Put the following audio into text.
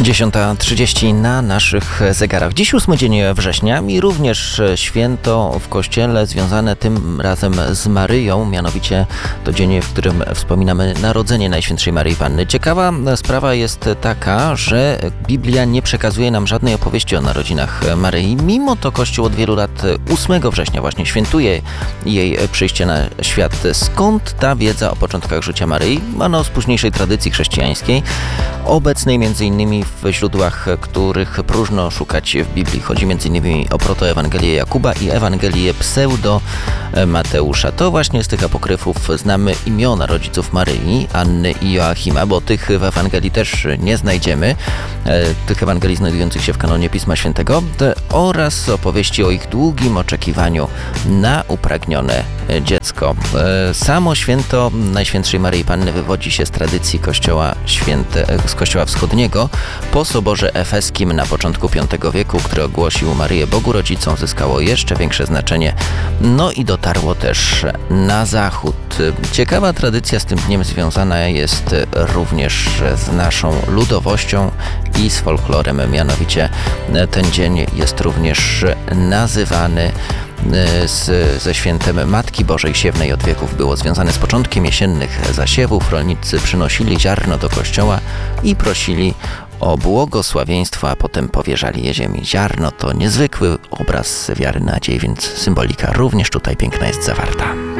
10:30 na naszych zegarach. Dziś 8 dzień września i również święto w kościele związane tym razem z Maryją, mianowicie to dzień, w którym wspominamy narodzenie Najświętszej Maryi Panny. Ciekawa sprawa jest taka, że Biblia nie przekazuje nam żadnej opowieści o narodzinach Maryi. Mimo to Kościół od wielu lat 8 września właśnie świętuje jej przyjście na świat. Skąd ta wiedza o początkach życia Maryi? Ano z późniejszej tradycji chrześcijańskiej, obecnej m.in. w źródłach, których próżno szukać w Biblii. Chodzi m.in. o protoewangelię Jakuba i Ewangelię pseudo-Mateusza. To właśnie z tych apokryfów znamy imiona rodziców Maryi, Anny i Joachima, bo tych w Ewangelii też nie znajdziemy, tych Ewangelii znajdujących się w kanonie Pisma Świętego, oraz opowieści o ich długim oczekiwaniu na upragnione dziecko. Samo święto Najświętszej Maryi Panny wywodzi się z tradycji z Kościoła Wschodniego. Po soborze efeskim na początku V wieku, który ogłosił Maryję Bogu Rodzicą, zyskało jeszcze większe znaczenie, no i dotarło też na zachód. Ciekawa tradycja z tym dniem związana jest również z naszą ludowością i z folklorem, mianowicie ten dzień jest również nazywany ze świętem Matki Bożej Siewnej od wieków. Było związane z początkiem jesiennych zasiewów. Rolnicy przynosili ziarno do kościoła i prosili o błogosławieństwo, a potem powierzali je ziemi. Ziarno to niezwykły obraz wiary, nadziei, więc symbolika również tutaj piękna jest zawarta.